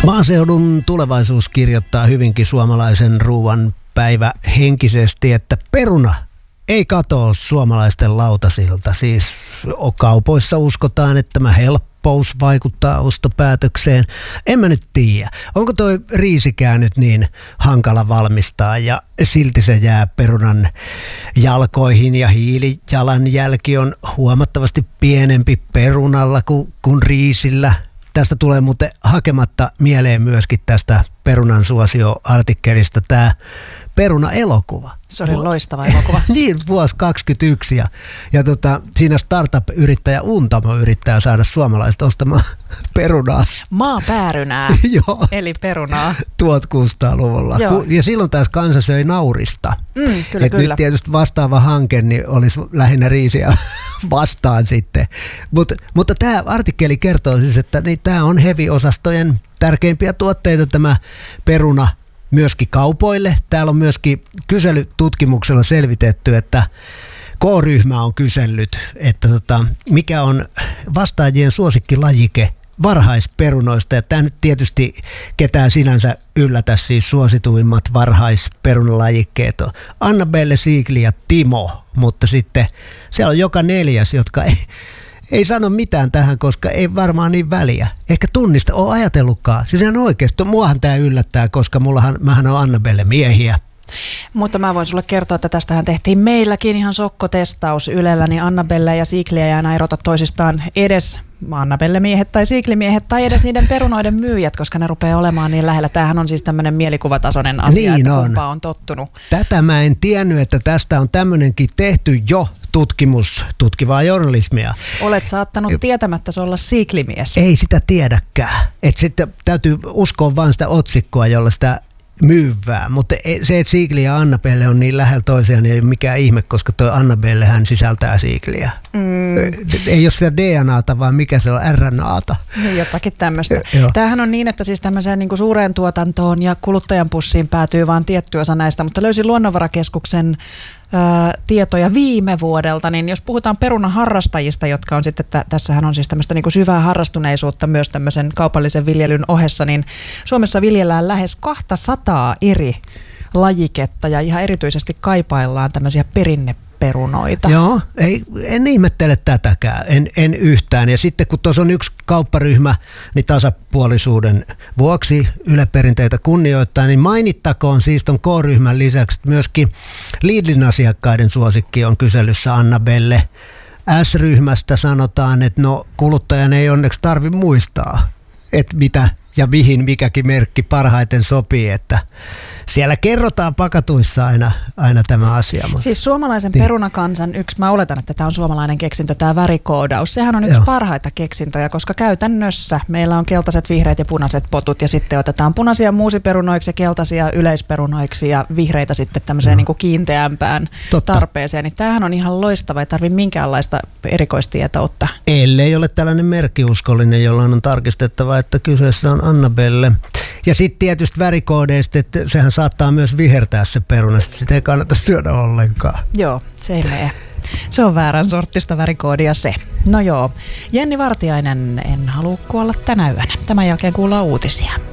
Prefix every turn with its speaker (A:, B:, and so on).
A: Maaseudun tulevaisuus kirjoittaa hyvinkin suomalaisen ruuan päivä henkisesti, että peruna ei katoa suomalaisten lautasilta. Siis kaupoissa uskotaan, että tämä helppous vaikuttaa ostopäätökseen. En mä nyt tiedä. Onko toi riisikään nyt niin hankala valmistaa ja silti se jää perunan jalkoihin ja hiilijalanjälki on huomattavasti pienempi perunalla kuin riisillä. Tästä tulee muuten hakematta mieleen myöskin tästä perunan suosio-artikkelista tämä peruna-elokuva.
B: Se oli loistava elokuva.
A: Niin, vuosi 2021. Ja siinä startup-yrittäjä Untamo yrittää saada suomalaiset ostamaan perunaa.
B: Maapäärynää,
A: Joo.
B: eli perunaa.
A: 1600-luvulla. Ja silloin taas kansa söi naurista.
B: Kyllä.
A: Nyt tietysti vastaava hanke niin olisi lähinnä riisiä vastaan sitten. Mutta tämä artikkeli kertoo siis, että niin tämä on heavy-osastojen tärkeimpiä tuotteita tämä peruna myöskin kaupoille. Täällä on myöskin kyselytutkimuksella selvitetty, että K-ryhmä on kysellyt, että mikä on vastaajien suosikkilajike varhaisperunoista. Ja tämä nyt tietysti ketään sinänsä yllätä, siis suosituimmat varhaisperunalajikkeet on Annabelle, Sigli ja Timo, mutta sitten siellä on joka neljäs, jotka ei sano mitään tähän, koska ei varmaan niin väliä. Ehkä tunnista, ole ajatellutkaan. Siis ihan oikeasti, muahan tämä yllättää, koska mähän on Annabelle miehiä.
B: Mutta mä voin sulle kertoa, että tästähän tehtiin meilläkin ihan sokkotestaus Ylellä, niin Annabelle ja Sigli ei aina erota toisistaan edes Annabelle-miehet tai Sigli-miehet tai edes niiden perunoiden myyjät, koska ne rupeaa olemaan niin lähellä. Tämähän on siis tämmöinen mielikuvatasoinen asia, niin että kumpaa on tottunut.
A: Tätä mä en tiennyt, että tästä on tämmöinenkin tehty jo tutkivaa journalismia.
B: Olet saattanut tietämättä olla Sigli-mies.
A: Ei sitä tiedäkään. Et sitten täytyy uskoa vain sitä otsikkoa, jolla sitä myyvää, mutta se, että Sigli ja Annabelle on niin lähellä toisiaan, niin ei ole mikään ihme, koska tuo Annabelle hän sisältää Siglia. Ei ole sitä DNAta, vaan mikä se on, RNAta.
B: Jotakin tämmöistä. Tämähän on niin, että siis tämmöiseen niin kuin suureen tuotantoon ja kuluttajan pussiin päätyy vain tietty osa näistä, mutta löysin Luonnonvarakeskuksen tietoja viime vuodelta, niin jos puhutaan perunaharrastajista, jotka on sitten, tässähän on siis tämmöistä niin kuin syvää harrastuneisuutta myös tämmöisen kaupallisen viljelyn ohessa, niin Suomessa viljellään lähes 200 eri lajiketta ja ihan erityisesti kaipaillaan tämmöisiä perinneperunoita.
A: Joo, en ihmettele tätäkään, en yhtään. Ja sitten kun tuossa on yksi kaupparyhmä, niin tasapuolisuuden vuoksi Yle Perinteitä kunnioittaa, niin mainittakoon siis ton K-ryhmän lisäksi myöskin Lidlin asiakkaiden suosikki on kyselyssä Annabelle. S-ryhmästä sanotaan, että no kuluttajan ei onneksi tarvitse muistaa, että mitä ja mihin mikäkin merkki parhaiten sopii, että siellä kerrotaan pakatuissa aina tämä asia.
B: Siis suomalaisen perunakansan mä oletan, että tämä on suomalainen keksintö, tämä värikoodaus. Sehän on yksi parhaita keksintöjä, koska käytännössä meillä on keltaiset, vihreät ja punaiset potut ja sitten otetaan punaisia muusiperunoiksi ja keltaisia yleisperunoiksi ja vihreitä sitten tämmöiseen niin kuin kiinteämpään tarpeeseen. Niin tämähän on ihan loistava, ei tarvitse minkäänlaista erikoistietoutta. Ellei
A: ole tällainen merkkiuskollinen, jolloin on tarkistettava, että kyseessä on Annabelle. Ja sitten tietysti värikoodeista, että sehän saattaa myös vihertää se peruna, sitä ei kannata syödä ollenkaan.
B: Joo, se ei mene. Se on väärän sorttista värikoodia se. No joo, Jenni Vartiainen, en halua kuolla tänä yönä. Tämän jälkeen kuullaan uutisia.